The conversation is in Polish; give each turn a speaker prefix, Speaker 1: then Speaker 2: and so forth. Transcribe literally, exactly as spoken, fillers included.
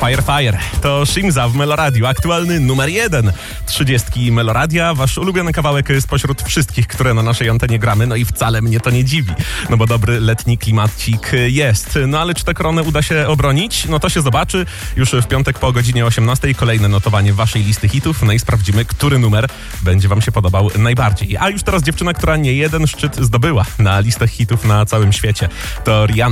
Speaker 1: Fire Fire. To Shimza w Meloradiu, aktualny numer jeden. Trzydziestki Meloradia, wasz ulubiony kawałek spośród wszystkich, które na naszej antenie gramy. No i wcale mnie to nie dziwi, no bo dobry letni klimacik jest. No ale czy tę koronę uda się obronić? No to się zobaczy. Już w piątek po godzinie osiemnastej kolejne notowanie waszej listy hitów. No i sprawdzimy, który numer będzie wam się podobał najbardziej. A już teraz dziewczyna, która nie jeden szczyt zdobyła na listach hitów na całym świecie. To Rihanna.